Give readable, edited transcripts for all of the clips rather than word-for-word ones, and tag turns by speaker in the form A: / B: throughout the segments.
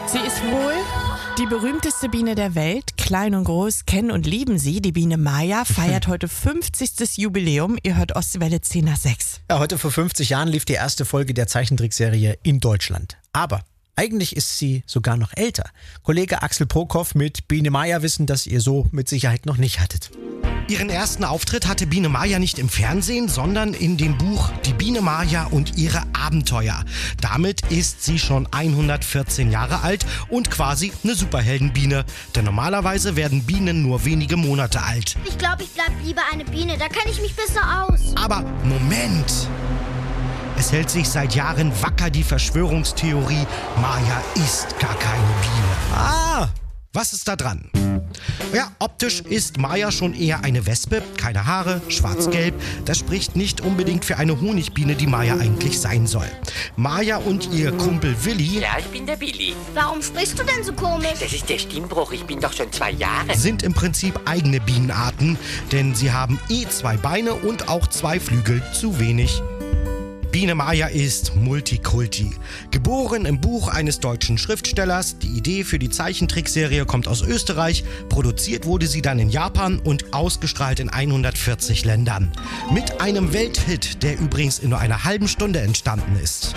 A: Sie ist wohl die berühmteste Biene der Welt. Klein und groß kennen und lieben sie. Die Biene Maya feiert heute 50. Jubiläum. Ihr hört Ostwelle 10 nach 6.
B: Ja, heute vor 50 Jahren lief die erste Folge der Zeichentrickserie in Deutschland. Aber eigentlich ist sie sogar noch älter. Kollege Axel Prokop mit Biene Maya wissen, dass ihr so mit Sicherheit noch nicht hattet.
C: Ihren ersten Auftritt hatte Biene Maya nicht im Fernsehen, sondern in dem Buch Die Biene Maya und ihre Abenteuer. Damit ist sie schon 114 Jahre alt und quasi eine Superheldenbiene. Denn normalerweise werden Bienen nur wenige Monate alt.
D: Ich glaube, ich bleib lieber eine Biene, da kenne ich mich besser aus.
C: Aber Moment! Es hält sich seit Jahren wacker die Verschwörungstheorie, Maya ist gar keine Biene.
B: Ah!
C: Was ist da dran? Ja, optisch ist Maya schon eher eine Wespe, keine Haare, schwarz-gelb. Das spricht nicht unbedingt für eine Honigbiene, die Maya eigentlich sein soll. Maya und ihr Kumpel Willi
E: Ja, ich bin der Willi.
D: Warum sprichst du denn so komisch?
E: Das ist der Stimmbruch, ich bin doch schon 2 Jahre.
C: sind im Prinzip eigene Bienenarten, denn sie haben 2 Beine und auch 2 Flügel, zu wenig. Biene Maya ist Multikulti. Geboren im Buch eines deutschen Schriftstellers, die Idee für die Zeichentrickserie kommt aus Österreich, produziert wurde sie dann in Japan und ausgestrahlt in 140 Ländern. Mit einem Welthit, der übrigens in nur einer halben Stunde entstanden ist.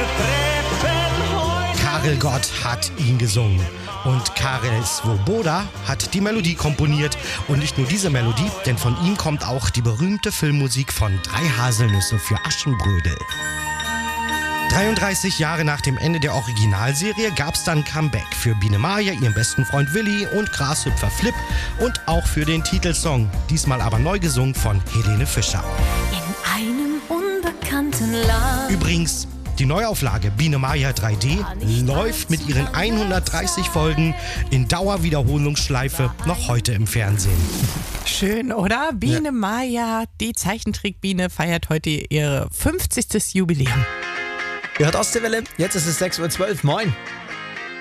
C: Karel Gott hat ihn gesungen. Und Karel Svoboda hat die Melodie komponiert. Und nicht nur diese Melodie, denn von ihm kommt auch die berühmte Filmmusik von 3 Haselnüsse für Aschenbrödel. 33 Jahre nach dem Ende der Originalserie gab es dann Comeback für Biene Maya, ihren besten Freund Willi und Grashüpfer Flip und auch für den Titelsong, diesmal aber neu gesungen von Helene Fischer.
F: In einem unbekannten Land.
C: Übrigens, die Neuauflage Biene Maya 3D läuft mit ihren 130 Folgen in Dauerwiederholungsschleife noch heute im Fernsehen.
A: Schön, oder? Biene Maya, die Zeichentrickbiene, feiert heute ihr 50. Jubiläum.
B: Ihr hört Ostwelle, jetzt ist es 6:12 Uhr. Moin.